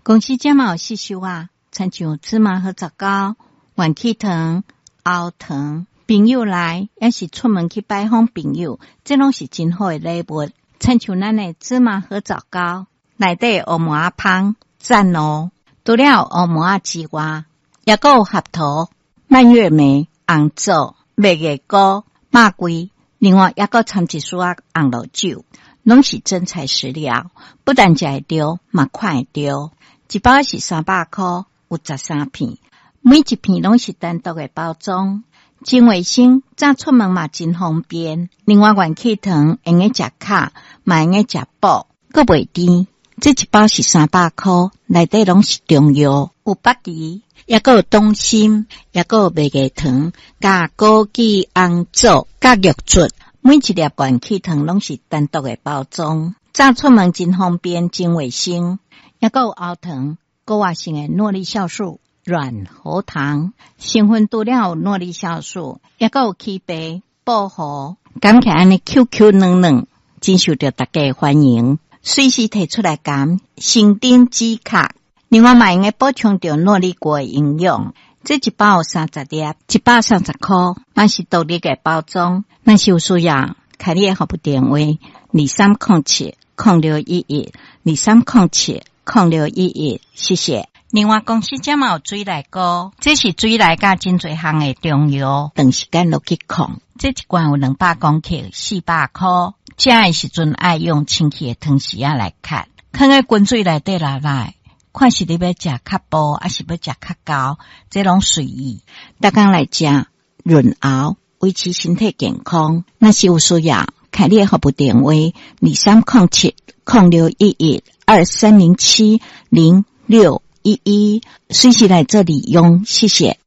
公司这嘛有细修啊，亲像芝麻和杂糕、元气糖、熬糖，朋友来也是出门去拜访朋友，这拢是真好的礼物。亲像咱的芝麻和杂糕，内底黑麻芳赞哦，除了黑麻之外，也有合桃、蔓越莓、红枣、麦芽糕、马桂，另外也有掺一丝红露酒，拢是真材实料，不但食会着，嘛看会着。一包是300块，有13片，每一片拢是单独的包装，真卫生，早出门嘛真方便。另外元气糖用个食卡，嘛用个食补，佫袂甜。这一包是300块，内底拢是中药，有北芪，也佫有冬参，也佫有麦芽糖，加枸杞、红枣、加玉竹。每一粒元气糖拢是单独的包装，早出门真方便，真卫生。也佫有熬糖，高活性的诺丽酵素、软喉糖，成分除了有诺丽酵素，也佫有起白、保护，感起来安尼 QQ 软软，真受到大家欢迎。随时提出来讲，生丁止咳，另外嘛用个补充着诺丽果的营养。这一包有30粒，130块，嘛是独立的包装。若是有需要，开你的服务电话2307-0611，2307-0611，谢谢。另外公司这嘛有水来膏，这是水来加真侪项的中药，长时间落去控。这一罐有200公克，400块。食的时阵爱用清气的汤匙来咳，放在滚水内底来，看是你要食较薄，还是要食较高，这拢随意。大家来食润喉，维持身体健康。若是有需要，开你的服务电话2307-0611，2307-0611，随时来这里用，谢谢。